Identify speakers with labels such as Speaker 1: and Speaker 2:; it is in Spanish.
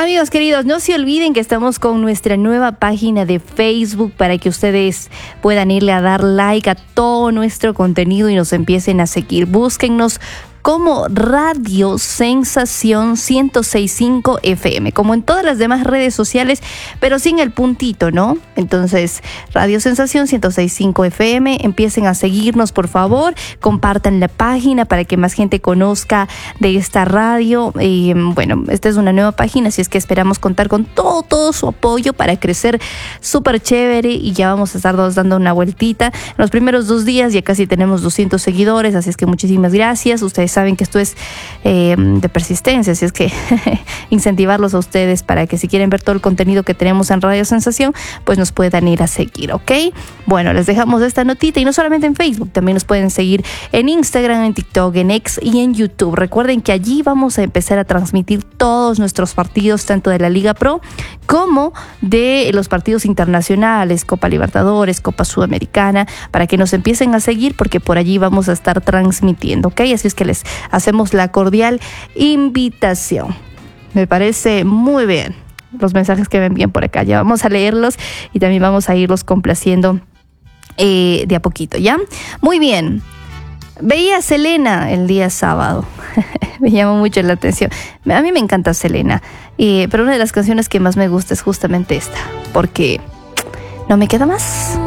Speaker 1: Amigos queridos, no se olviden que estamos con nuestra nueva página de Facebook para que ustedes puedan irle a dar like a todo nuestro contenido y nos empiecen a seguir. Búsquennos como Radio Sensación 106.5 FM, como en todas las demás redes sociales, pero sin el puntito, ¿no? Entonces, Radio Sensación 106.5 FM, empiecen a seguirnos, por favor, compartan la página para que más gente conozca de esta radio. Bueno, esta es una nueva página, así es que esperamos contar con todo su apoyo para crecer súper chévere, y ya vamos a estar dando una vueltita. En los primeros 2 días ya casi tenemos 200 seguidores, así es que muchísimas gracias. Ustedes saben que esto es de persistencia, así es que incentivarlos a ustedes para que si quieren ver todo el contenido que tenemos en Radio Sensación, pues nos puedan ir a seguir, ¿ok? Bueno, les dejamos esta notita, y no solamente en Facebook, también nos pueden seguir en Instagram, en TikTok, en X y en YouTube. Recuerden que allí vamos a empezar a transmitir todos nuestros partidos, tanto de la Liga Pro como de los partidos internacionales, Copa Libertadores, Copa Sudamericana, para que nos empiecen a seguir, porque por allí vamos a estar transmitiendo, ¿ok? Así es que les hacemos la cordial invitación. Me parece muy bien los mensajes que me envían por acá. Ya vamos a leerlos y también vamos a irlos complaciendo de a poquito, ¿ya? Muy bien. Veía a Selena el día sábado. Me llamó mucho la atención. A mí me encanta Selena, pero una de las canciones que más me gusta es justamente esta, porque no me queda más.